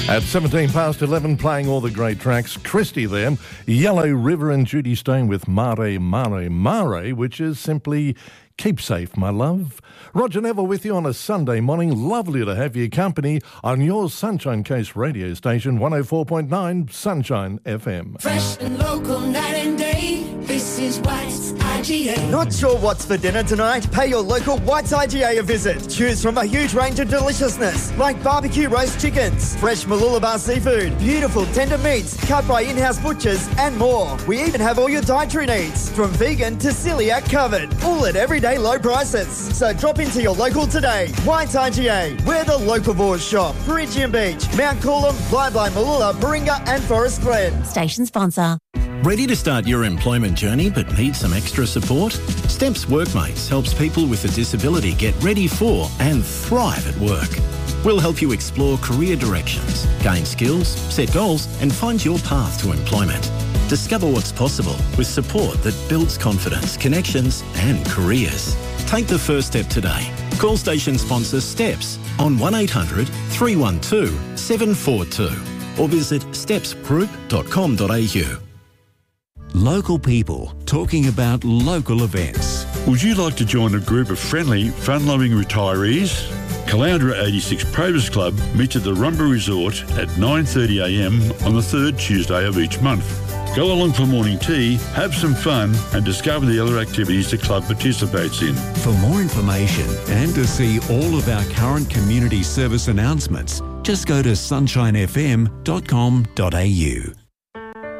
At 17 past 11, playing all the great tracks. Christy there, Yellow River and Judy Stone with Mare, Mare, Mare, which is simply keep safe, my love. Roger Neville with you on a Sunday morning. Lovely to have your company on your Sunshine Coast radio station, 104.9 Sunshine FM. Fresh and local, night and day. This is White's IGA. Not sure what's for dinner tonight? Pay your local White's IGA a visit. Choose from a huge range of deliciousness like barbecue roast chickens, fresh Mooloolaba seafood, beautiful tender meats cut by in-house butchers and more. We even have all your dietary needs, from vegan to celiac covered, all at everyday low prices. So drop into your local today. White's IGA, where the locavores shop. Perigium Beach, Mount Coolum, Blyblye, Mooloola, Baringa and Forest Glen. Station sponsor. Ready to start your employment journey but need some extra support? Steps Workmates helps people with a disability get ready for and thrive at work. We'll help you explore career directions, gain skills, set goals and find your path to employment. Discover what's possible with support that builds confidence, connections and careers. Take the first step today. Call station sponsor Steps on 1800 312 742 or visit stepsgroup.com.au. Local people talking about local events. Would you like to join a group of friendly, fun-loving retirees? Caloundra 86 Probus Club meets at the Rumba Resort at 9:30am on the third Tuesday of each month. Go along for morning tea, have some fun and discover the other activities the club participates in. For more information and to see all of our current community service announcements, just go to sunshinefm.com.au.